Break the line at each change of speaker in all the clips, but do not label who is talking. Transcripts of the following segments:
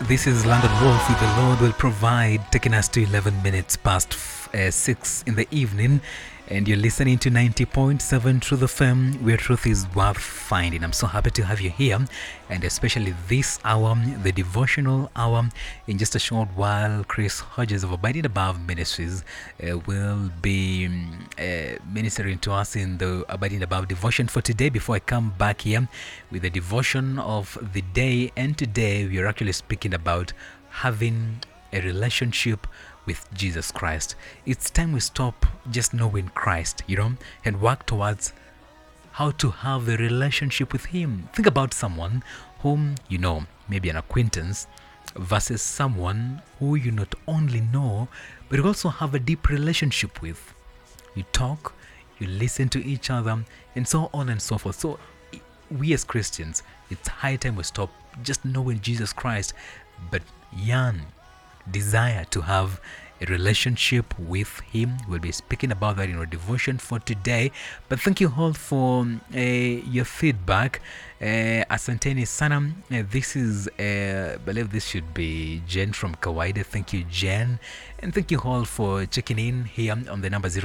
This is London Wolf with The Lord Will Provide, taking us to 11 minutes past 6 in the evening. And you're listening to 90.7 Truth FM, where truth is worth finding. I'm so happy to have you here, and especially this hour, the devotional hour. In just a short while, Chris Hodges of Abiding Above Ministries will be ministering to us in the Abiding Above devotion for today. Before I come back here with the devotion of the day, and today we are actually speaking about having a relationship with Jesus Christ. It's time we stop just knowing Christ, and work towards how to have a relationship with Him. Think about someone whom you know, maybe an acquaintance, versus someone who you not only know, but you also have a deep relationship with. You talk, you listen to each other, and so on and so forth. So we as Christians, it's high time we stop just knowing Jesus Christ, but yearn, desire to have a relationship with Him. We'll be speaking about that in our devotion for today. But thank you all for your feedback. Asanteni sana. This is, I believe this should be Jen from Kawaida. Thank you, Jen. And thank you all for checking in here on the number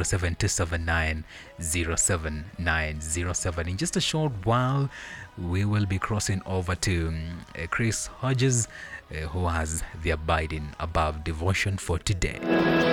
07279-07907. In just a short while, we will be crossing over to Chris Hodges, who has the Abiding Above devotion for today.